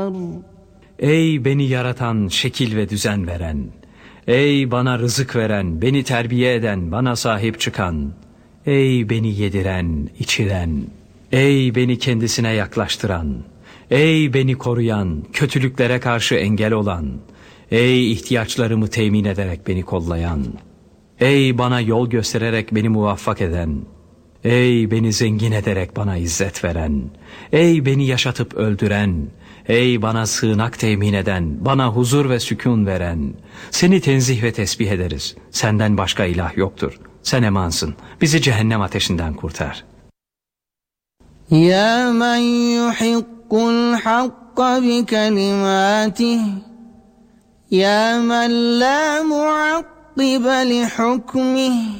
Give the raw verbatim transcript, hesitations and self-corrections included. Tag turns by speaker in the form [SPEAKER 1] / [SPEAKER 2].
[SPEAKER 1] Ey beni yaratan, şekil ve düzen veren, ey bana rızık veren, beni terbiye eden, bana sahip çıkan, ey beni yediren, içiren, ey beni kendisine yaklaştıran, ey beni koruyan, kötülüklere karşı engel olan, ey ihtiyaçlarımı temin ederek beni kollayan, ey bana yol göstererek beni muvaffak eden, ey beni zengin ederek bana izzet veren, ey beni yaşatıp öldüren, ey bana sığınak temin eden, bana huzur ve sükun veren, seni tenzih ve tesbih ederiz. Senden başka ilah yoktur. Sen emansın. Bizi cehennem ateşinden kurtar.
[SPEAKER 2] Ya men yuhiqqul hakka bi kelimatihi, ya men la muakkibe li hukmihi.